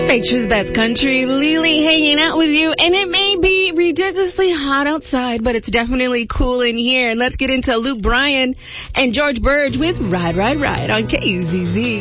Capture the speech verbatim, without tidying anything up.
Nature's Best Country, Lily hanging out with you, and it may be ridiculously hot outside, but it's definitely cool in here. And let's get into Luke Bryan and George Burge with Ride, Ride, Ride on K U Z Z.